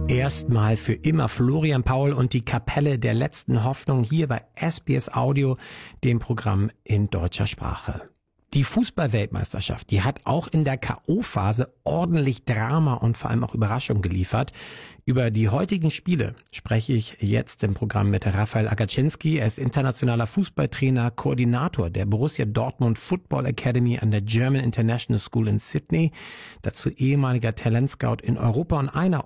Erstmal für immer Florian Paul und die Kapelle der letzten Hoffnung hier bei SBS Audio, dem Programm in deutscher Sprache. Die Fußball-Weltmeisterschaft, die hat auch in der K.O.-Phase ordentlich Drama und vor allem auch Überraschung geliefert. Über die heutigen Spiele spreche ich jetzt im Programm mit Rafael Agacinski. Er ist internationaler Fußballtrainer, Koordinator der Borussia Dortmund Football Academy an der German International School in Sydney. Dazu ehemaliger Talentscout in Europa und einer